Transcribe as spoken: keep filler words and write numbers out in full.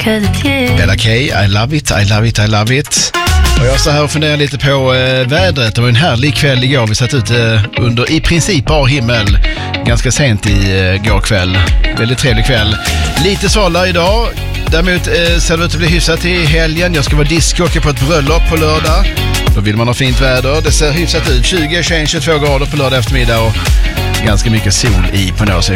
Bella K, I love it, I love it, I love it. Och jag står här och funderar lite på eh, vädret. Det var en härlig kväll igår. Vi satt ut eh, under i princip bar himmel ganska sent i eh, går kväll. Väldigt trevlig kväll. Lite svalare idag. Däremot eh, ser det ut att bli hyfsat i helgen. Jag ska vara diskjockey på ett bröllop på lördag. Då vill man ha fint väder. Det ser hyfsat ut. tjugo, tjugoett, tjugotvå grader på lördag eftermiddag och ganska mycket sol i på nås.